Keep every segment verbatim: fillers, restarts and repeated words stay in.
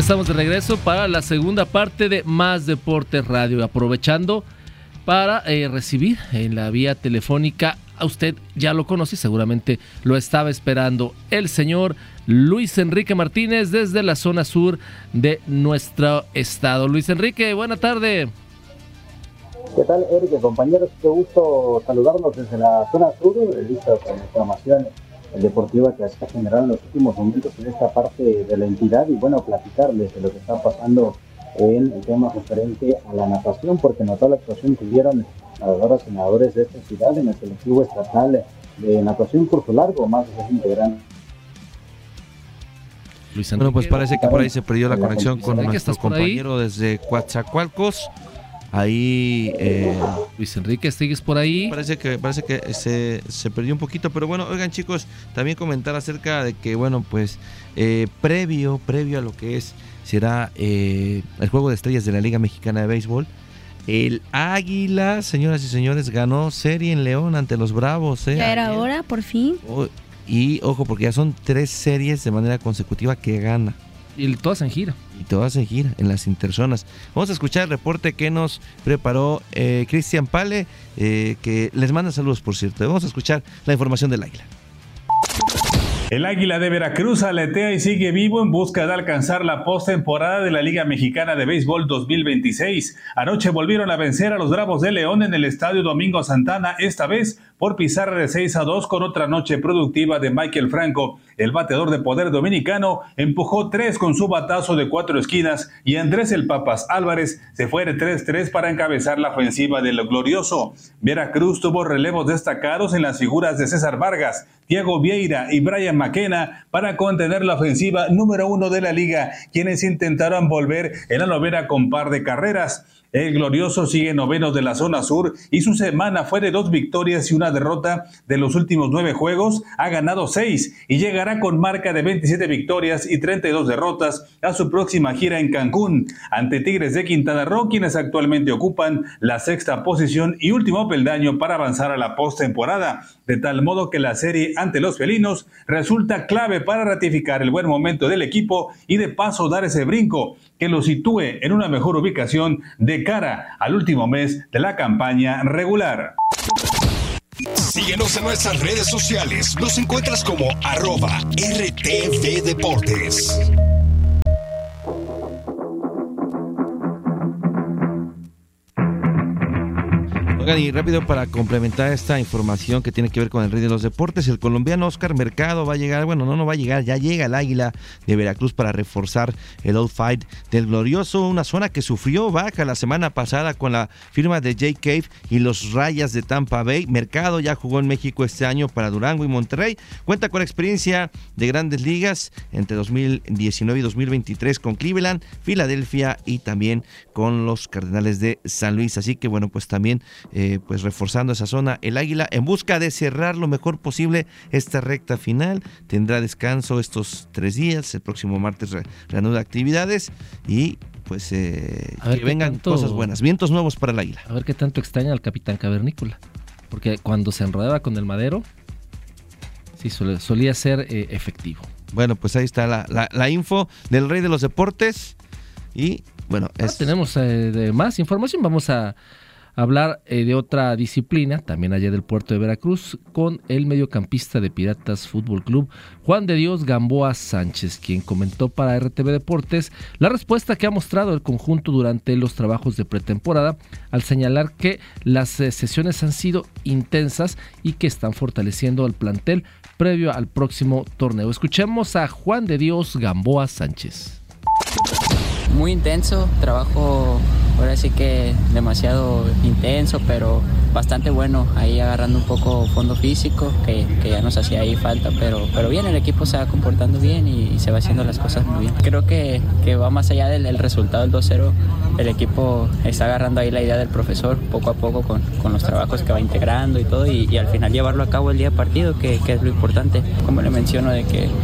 estamos de regreso para la segunda parte de Más Deportes Radio, aprovechando para eh, recibir en la vía telefónica, a usted ya lo conoce, seguramente lo estaba esperando, el señor Luis Enrique Martínez desde la zona sur de nuestro estado. Luis Enrique, buena tarde. ¿Qué tal, Eric? Compañeros, qué gusto saludarlos desde la zona sur, listo con la información deportiva que se está generando en los últimos momentos en esta parte de la entidad y bueno, platicarles de lo que está pasando en el tema referente a la natación, porque notó la actuación que tuvieron nadadoras y nadadores de esta ciudad en el selectivo estatal de natación curso largo, más de seis integrantes. Bueno, pues parece que por ahí se perdió la conexión con nuestro compañero desde Coatzacoalcos. Ahí eh, Luis Enrique, ¿sigues por ahí? Parece que parece que se, se perdió un poquito, pero bueno, oigan chicos, también comentar acerca de que bueno, pues eh, previo, previo a lo que es será eh, el Juego de Estrellas de la Liga Mexicana de Béisbol, el Águila, señoras y señores, ganó serie en León ante los Bravos. ¿eh? Ya era hora, por fin. Oh, y ojo, porque ya son tres series de manera consecutiva que gana. Y todas en gira. Y todas en gira, en las interzonas. Vamos a escuchar el reporte que nos preparó eh, Cristian Pale, eh, que les manda saludos, por cierto. Vamos a escuchar la información del Águila. El Águila de Veracruz aletea y sigue vivo en busca de alcanzar la postemporada de la Liga Mexicana de Béisbol dos mil veintiséis. Anoche volvieron a vencer a los Bravos de León en el Estadio Domingo Santana, esta vez por pizarra de seis a dos con otra noche productiva de Michael Franco. El bateador de poder dominicano empujó tres con su batazo de cuatro esquinas y Andrés El Papas Álvarez se fue de tres tres para encabezar la ofensiva del glorioso. Veracruz tuvo relevos destacados en las figuras de César Vargas, Diego Vieira y Brian McKenna para contener la ofensiva número uno de la liga, quienes intentaron volver en la novena con par de carreras. El glorioso sigue noveno de la zona sur y su semana fue de dos victorias y una derrota. De los últimos nueve juegos ha ganado seis y llegará con marca de veintisiete victorias y treinta y dos derrotas a su próxima gira en Cancún ante Tigres de Quintana Roo, quienes actualmente ocupan la sexta posición y último peldaño para avanzar a la postemporada, de tal modo que la serie ante los felinos resulta clave para ratificar el buen momento del equipo y de paso dar ese brinco que lo sitúe en una mejor ubicación de cara al último mes de la campaña regular. Síguenos en nuestras redes sociales. Nos encuentras como arroba R T V Deportes. Oigan, y rápido para complementar esta información que tiene que ver con el rey de los deportes, el colombiano Oscar Mercado va a llegar, bueno, no, no va a llegar, ya llega el Águila de Veracruz para reforzar el outfield del glorioso, una zona que sufrió baja la semana pasada con la firma de Jay Cave y los Rayas de Tampa Bay. Mercado ya jugó en México este año para Durango y Monterrey, cuenta con experiencia de grandes ligas entre dos mil diecinueve y dos mil veintitrés con Cleveland, Filadelfia y también con los Cardenales de San Luis, así que bueno, pues también Eh, pues reforzando esa zona, el Águila en busca de cerrar lo mejor posible esta recta final. Tendrá descanso estos tres días, el próximo martes re- reanuda actividades y pues eh, que vengan tanto, cosas buenas, vientos nuevos para el Águila. A ver qué tanto extraña al capitán Cavernícola, porque cuando se enredaba con el madero sí sol- solía ser eh, efectivo. Bueno, pues ahí está la, la, la info del rey de los deportes y bueno, es... ah, tenemos eh, de más información, vamos a hablar eh, de otra disciplina, también allá del puerto de Veracruz, con el mediocampista de Piratas Fútbol Club, Juan de Dios Gamboa Sánchez, quien comentó para R T V Deportes la respuesta que ha mostrado el conjunto durante los trabajos de pretemporada, al señalar que las eh, sesiones han sido intensas y que están fortaleciendo al plantel previo al próximo torneo. Escuchemos a Juan de Dios Gamboa Sánchez. Muy intenso, trabajo ahora sí que demasiado intenso, pero bastante bueno, ahí agarrando un poco fondo físico, que, que ya nos hacía ahí falta, pero, pero bien, el equipo se va comportando bien y, y se va haciendo las cosas muy bien. Creo que, que va más allá del, del resultado del dos cero, el equipo está agarrando ahí la idea del profesor poco a poco con, con los trabajos que va integrando y todo, y, y al final llevarlo a cabo el día de partido, que, que es lo importante. Como le menciono, de que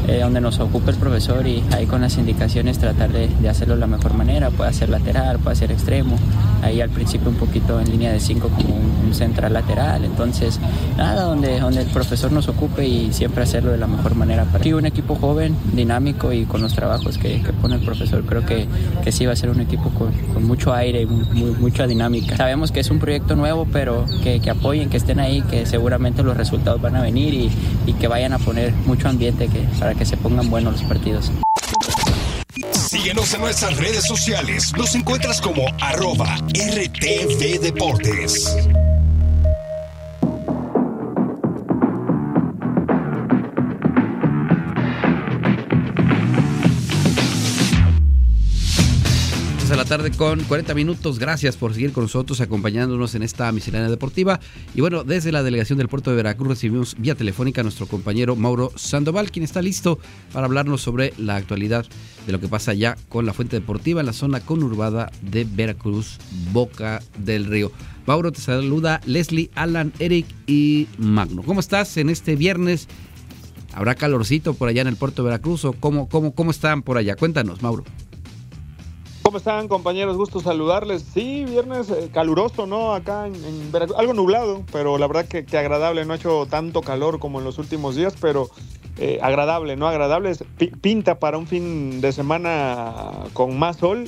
eh, donde nos ocupe el profesor y ahí con las indicaciones tratar de, de hacerlo de la mejor manera. Puede ser lateral, puede ser extremo, ahí al principio un poquito en línea de cinco como un, un central lateral. Entonces nada, donde, donde el profesor nos ocupe y siempre hacerlo de la mejor manera. Para un equipo joven, dinámico y con los trabajos que, que pone el profesor, creo que, que sí va a ser un equipo con, con mucho aire y muy, muy, mucha dinámica. Sabemos que es un proyecto nuevo, pero que, que apoyen, que estén ahí, que seguramente los resultados van a venir y, y que vayan a poner mucho ambiente que, para que se pongan buenos los partidos. Síguenos en nuestras redes sociales. Nos encuentras como arroba R T V Deportes. De la tarde con cuarenta minutos. Gracias por seguir con nosotros, acompañándonos en esta miscelánea deportiva. Y bueno, desde la delegación del puerto de Veracruz recibimos vía telefónica a nuestro compañero Mauro Sandoval, quien está listo para hablarnos sobre la actualidad de lo que pasa ya con la fuente deportiva en la zona conurbada de Veracruz, Boca del Río. Mauro, te saluda Leslie, Alan, Eric y Magno. ¿Cómo estás en este viernes? ¿Habrá calorcito por allá en el puerto de Veracruz o cómo, cómo, cómo están por allá? Cuéntanos, Mauro. ¿Cómo están, compañeros? Gusto saludarles. Sí, viernes eh, caluroso, ¿no? Acá en, en Veracruz, algo nublado, pero la verdad que, que agradable. No ha hecho tanto calor como en los últimos días, pero eh, agradable, ¿no? Agradable. P- pinta para un fin de semana con más sol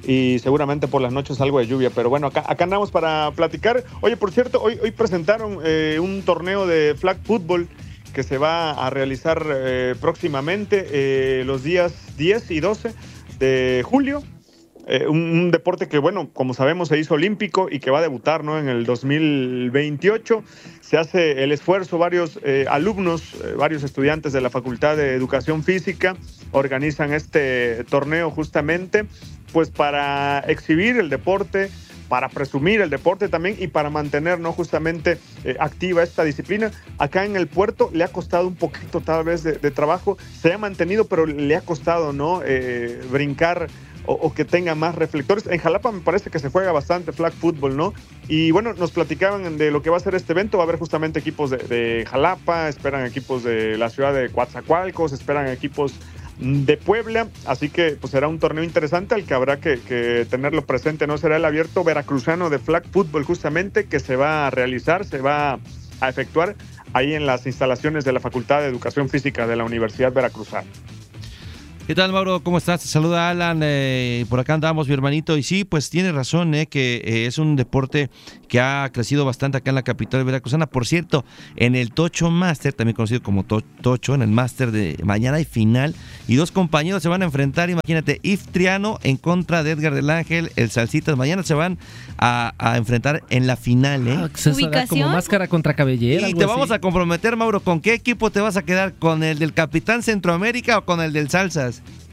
y seguramente por las noches algo de lluvia. Pero bueno, acá, acá andamos para platicar. Oye, por cierto, hoy, hoy presentaron eh, un torneo de flag football que se va a realizar eh, próximamente eh, los días diez y doce de julio. Eh, un, un deporte que, bueno, como sabemos se hizo olímpico y que va a debutar, ¿no?, en el dos mil veintiocho. Se hace el esfuerzo, varios eh, alumnos, eh, varios estudiantes de la Facultad de Educación Física organizan este torneo justamente pues para exhibir el deporte, para presumir el deporte también y para mantener, ¿no?, justamente eh, activa esta disciplina. Acá en el puerto le ha costado un poquito tal vez de, de trabajo, se ha mantenido, pero le ha costado, ¿no?, eh, brincar o, o que tenga más reflectores. En Jalapa me parece que se juega bastante flag football, ¿no? Y bueno, nos platicaban de lo que va a ser este evento. Va a haber justamente equipos de, de Jalapa, esperan equipos de la ciudad de Coatzacoalcos, esperan equipos de Puebla, así que pues será un torneo interesante al que habrá que, que tenerlo presente, ¿no? Será el abierto veracruzano de flag football justamente que se va a realizar, se va a efectuar ahí en las instalaciones de la Facultad de Educación Física de la Universidad Veracruzana. ¿Qué tal, Mauro? ¿Cómo estás? Te saluda Alan, eh, por acá andamos, mi hermanito, y sí, pues tiene razón, eh, que eh, es un deporte que ha crecido bastante acá en la capital veracruzana. Por cierto, en el Tocho Master, también conocido como to- Tocho, en el Master de mañana hay final, y dos compañeros se van a enfrentar, imagínate, Iftriano en contra de Edgar del Ángel, el Salsitas, mañana se van a, a enfrentar en la final, ¿eh? Ah, se haga como máscara contra cabellera. Y te vamos así a comprometer, Mauro, ¿con qué equipo te vas a quedar? ¿Con el del Capitán Centroamérica o con el del Salsas?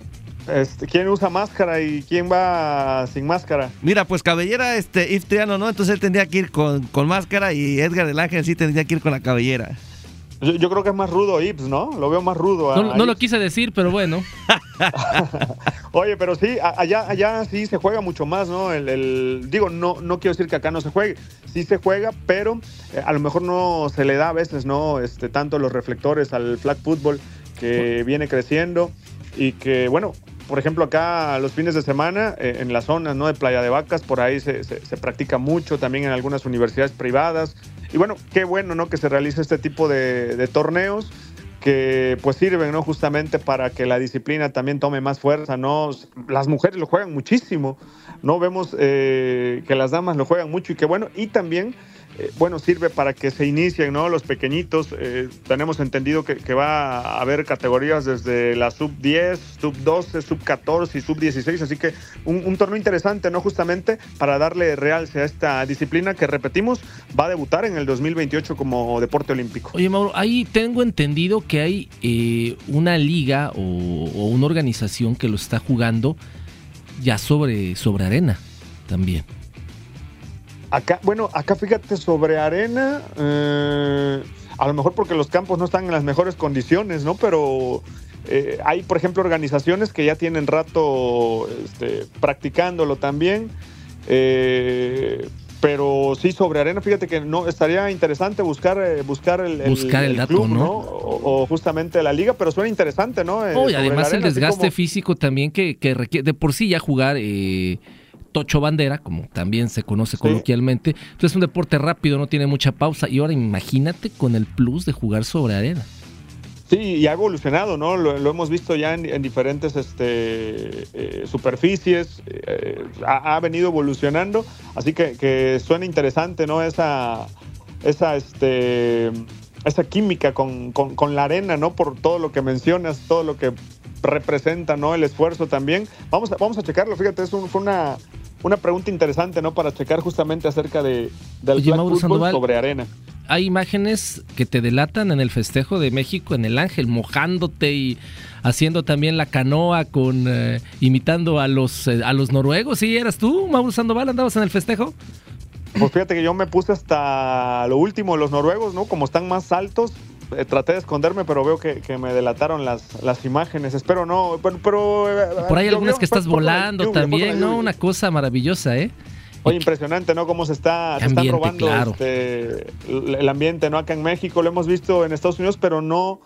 Este, ¿quién usa máscara y quién va sin máscara? Mira, pues cabellera, este, Iftriano, ¿no? Entonces él tendría que ir con, con máscara y Edgar del Ángel sí tendría que ir con la cabellera. Yo, yo creo que es más rudo Ips, ¿no? Lo veo más rudo. A, no, no lo quise decir, pero bueno. Oye, pero sí, allá, allá sí se juega mucho más, ¿no? El, el, digo, no, no quiero decir que acá no se juegue, sí se juega, pero eh, a lo mejor no se le da a veces, ¿no? Este, tanto los reflectores al flag football que viene creciendo y que, bueno, por ejemplo, acá los fines de semana, eh, en la zona, ¿no?, de Playa de Vacas, por ahí se, se, se practica mucho, también en algunas universidades privadas. Y bueno, qué bueno, ¿no?, que se realice este tipo de, de torneos que pues sirven, ¿no?, justamente para que la disciplina también tome más fuerza, ¿no? Las mujeres lo juegan muchísimo, ¿no? Vemos eh, que las damas lo juegan mucho y que bueno, y también Eh, bueno, sirve para que se inicien, ¿no?, los pequeñitos. Eh, tenemos entendido que, que va a haber categorías desde la sub diez, sub doce, sub catorce y sub dieciséis, así que un, un torneo interesante, ¿no?, justamente para darle realce a esta disciplina que, repetimos, va a debutar en el dos mil veintiocho como deporte olímpico. Oye, Mauro, ahí tengo entendido que hay eh, una liga o, o una organización que lo está jugando ya sobre, sobre arena también. Acá, bueno, acá fíjate, sobre arena, eh, a lo mejor porque los campos no están en las mejores condiciones, ¿no? Pero eh, hay, por ejemplo, organizaciones que ya tienen rato este, practicándolo también. Eh, pero sí sobre arena, fíjate que no estaría interesante buscar eh, buscar el, el, buscar el, el dato, club, ¿no? ¿no? O, o justamente la liga, pero suena interesante, ¿no? Eh, oh, y además arena, el desgaste como... físico también que, que requiere, de por sí ya jugar eh, tocho bandera, como también se conoce coloquialmente, sí. Entonces es un deporte rápido, no tiene mucha pausa, y ahora imagínate con el plus de jugar sobre arena. Sí, y ha evolucionado, ¿no? Lo, lo hemos visto ya en, en diferentes este, eh, superficies, eh, ha, ha venido evolucionando, así que, que suena interesante, ¿no? Esa, esa, este, esa química con, con, con la arena, ¿no? Por todo lo que mencionas, todo lo que representa, ¿no? El esfuerzo también. Vamos a, vamos a checarlo, fíjate, es un, fue una, una pregunta interesante, ¿no? Para checar justamente acerca de, del Oye, Mauro fútbol Sandoval, sobre arena. Hay imágenes que te delatan en el festejo de México, en el Ángel, mojándote y haciendo también la canoa, con eh, imitando a los eh, a los noruegos. ¿Sí eras tú, Mauro Sandoval? ¿Andabas en el festejo? Pues fíjate que yo me puse hasta lo último, los noruegos, ¿no? Como están más altos, eh, traté de esconderme, pero veo que, que me delataron las, las imágenes. Espero no, pero... pero eh, Por ahí yo, algunas yo, que estás volando lluvia, también, ¿no? Una cosa maravillosa, ¿eh? Oye, impresionante, ¿no? Cómo se está, se están robando claro. este, el ambiente, ¿no? Acá en México lo hemos visto en Estados Unidos, pero no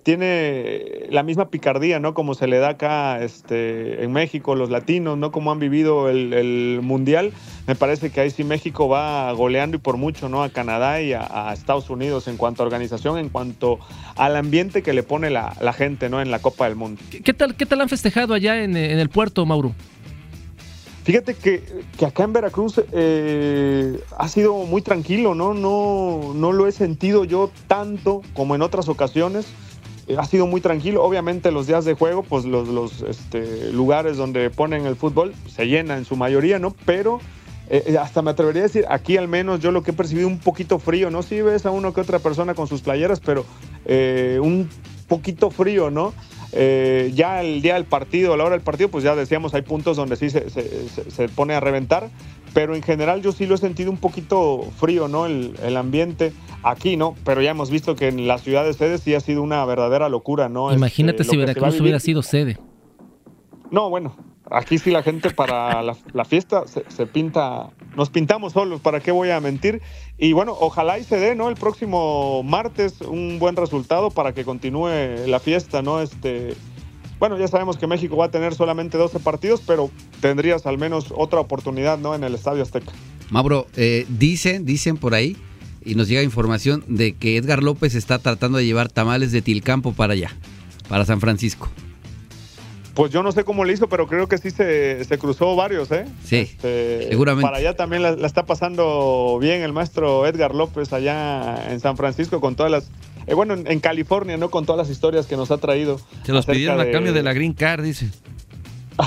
tiene la misma picardía, ¿no? Como se le da acá este, en México, los latinos, ¿no? Como han vivido el, el Mundial. Me parece que ahí sí México va goleando y por mucho, ¿no? A Canadá y a, a Estados Unidos en cuanto a organización, en cuanto al ambiente que le pone la, la gente, ¿no? En la Copa del Mundo. ¿Qué, qué tal, qué tal han festejado allá en, en el puerto, Mauro? Fíjate que, que acá en Veracruz eh, ha sido muy tranquilo, ¿no? No, no lo he sentido yo tanto como en otras ocasiones. Eh, ha sido muy tranquilo. Obviamente los días de juego, pues los, los este, lugares donde ponen el fútbol se llenan en su mayoría, ¿no? Pero eh, hasta me atrevería a decir, aquí al menos yo lo que he percibido un poquito frío, ¿no? Sí ves a uno que otra persona con sus playeras, pero eh, un poquito frío, ¿no? Eh, ya el día del partido, a la hora del partido, pues ya decíamos, hay puntos donde sí se, se, se, se pone a reventar, pero en general yo sí lo he sentido un poquito frío, ¿no? El, el ambiente aquí, ¿no? Pero ya hemos visto que en las ciudades sedes sí ha sido una verdadera locura, ¿no? Imagínate este, si Veracruz hubiera sido sede. No, bueno, aquí sí la gente para la, la fiesta se, se pinta, nos pintamos solos, ¿para qué voy a mentir? Y bueno, ojalá y se dé, ¿no? El próximo martes un buen resultado para que continúe la fiesta, ¿no? Este, bueno, ya sabemos que México va a tener solamente doce partidos, pero tendrías al menos otra oportunidad, ¿no? En el Estadio Azteca. Mauro, eh, dicen, dicen por ahí, y nos llega información de que Edgar López está tratando de llevar tamales de Tilcampo para allá, para San Francisco. Pues yo no sé cómo le hizo, pero creo que sí se, se cruzó varios, ¿eh? Sí, este, seguramente. Para allá también la, la está pasando bien el maestro Edgar López allá en San Francisco con todas las... Eh, bueno, en, en California, ¿no? Con todas las historias que nos ha traído. Se los pidieron de... a cambio de la Green Card, dice.